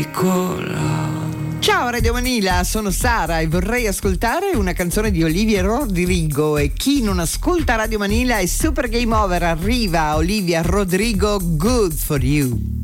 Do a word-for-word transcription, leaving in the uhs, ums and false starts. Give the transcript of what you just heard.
Ciao Radio Manila, sono Sara e vorrei ascoltare una canzone di Olivia Rodrigo, e chi non ascolta Radio Manila è super game over. Arriva Olivia Rodrigo, Good For You.